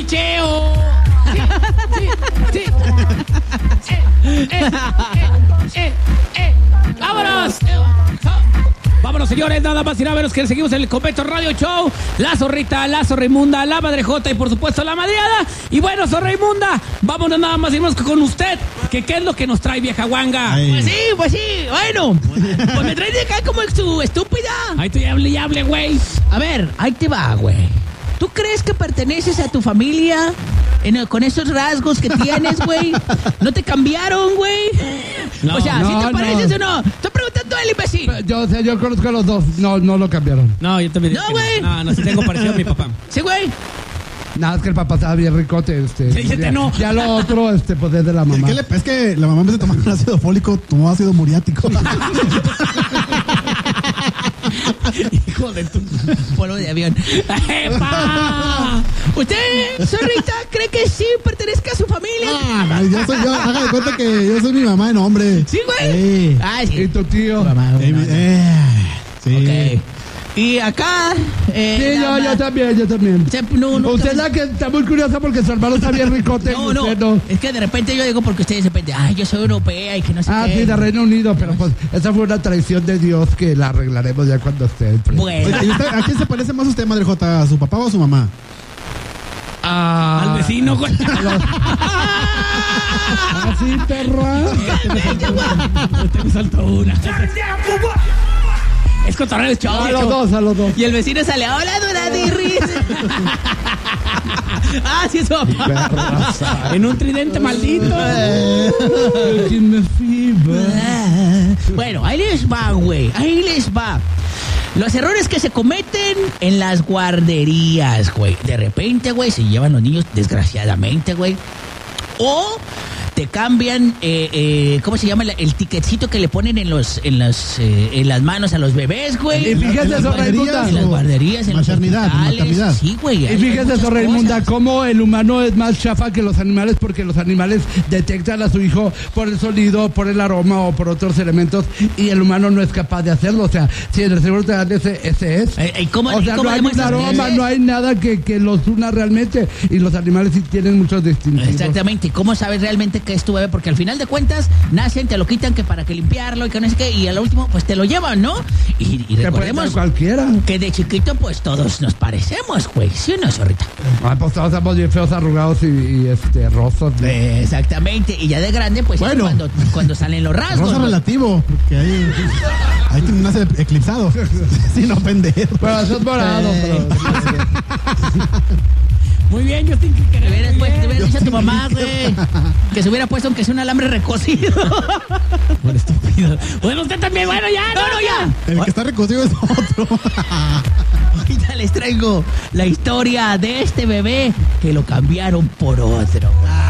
bucheo. Sí. ¡Vámonos! Vámonos, señores, nada más y nada menos que seguimos en el Convento Radio Show. La Zorrita, la Zorraimunda, la Madre Jota y por supuesto la Madreada. Y bueno, Zorraimunda, vámonos nada más y menos que con usted. ¿Qué es lo que nos trae, vieja guanga? Pues sí, bueno. Pues me trae de acá como su estúpida. Ahí tú ya hable, güey. A ver, ahí te va, güey. ¿Tú crees que perteneces a tu familia con esos rasgos que tienes, güey? ¿No te cambiaron, güey? No, o sea, ¿sí te no, pareces no. o no? Estoy preguntando al imbécil. Yo conozco a los dos. No lo cambiaron. No, yo también. No, güey. No, sí tengo parecido a mi papá. Sí, güey. Nada, es que el papá estaba bien ricote. Ya lo otro, pues es de la mamá. Es que la mamá en vez de tomar un ácido fólico, tomó ácido muriático. Hijo de tu polvo de avión. ¡Epa! ¿Usted, Zorrita, cree que sí pertenezca a su familia? Yo haga de cuenta que yo soy mi mamá en hombre. ¿Sí, güey? Sí. Ay, sí. ¿Y tu tío? Mamá, Sí. Ok. Y acá... Sí, yo también. No, Usted es la que está muy curiosa porque su hermano está bien ricote. No, usted no. es que de repente yo digo porque ustedes de repente, ay, yo soy europea y que no sé qué. Sí, de Reino Unido, pero pues esa fue una traición de Dios que la arreglaremos ya cuando esté. Bueno. ¿Y usted, a quién se parece más usted, Madre Jota? ¿A su papá o a su mamá? Al vecino, güey. Así, perra. Usted me saltó una. Es cotorreo, chavo. A los dos. Y el vecino sale, hola, Doradirris. Sí, es su papá. En un tridente maldito. Bueno, ahí les va, güey. Ahí les va. Los errores que se cometen en las guarderías, güey. De repente, güey, se llevan los niños, desgraciadamente, güey. O te cambian, ¿cómo se llama? El ticketcito que le ponen en las manos a los bebés, güey. Y fíjese, Zorraimunda. En las guarderías, en los hospitales. maternidad. Sí, güey. Y fíjese, Zorraimunda, cómo el humano es más chafa que los animales, porque los animales detectan a su hijo por el sonido, por el aroma o por otros elementos, y el humano no es capaz de hacerlo. O sea, si en el seguro te dan ese es. ¿Cómo No hay un aroma, no hay nada que los una realmente, y los animales sí tienen muchos distintivos. Exactamente. ¿Y cómo sabes realmente que es tu bebé? Porque al final de cuentas, nacen, te lo quitan que para que limpiarlo y que no sé qué, y al último, pues te lo llevan, ¿no? Y recordemos cualquiera. que de chiquito, pues todos nos parecemos, güey. ¿Sí o no, Zorrita? Pues todos somos bien feos, arrugados y rosos. ¿No? Exactamente. Y ya de grande, pues Bueno. es cuando salen los rasgos. Rosa ¿no? relativo, porque ahí te nace eclipsado. Sin ofender. Pero eso es morado, pero... Muy bien, Justin. Te hubieras dicho a tu mamá, güey, que se hubiera puesto aunque sea un alambre recocido. Bueno, estúpido. Bueno, usted también, bueno, ya. No, ya. El que está recocido es otro. Ahorita les traigo la historia de este bebé que lo cambiaron por otro.